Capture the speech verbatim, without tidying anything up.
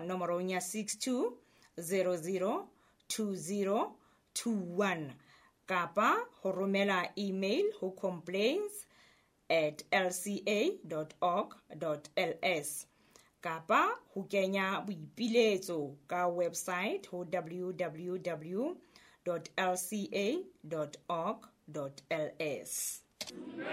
nomorong ya six two zero zero two zero two one kapa ho romela email ho complaints at l c a dot org dot l s kapa ho kenya boipiletso ka website ho w w w dot l c a dot org dot l s.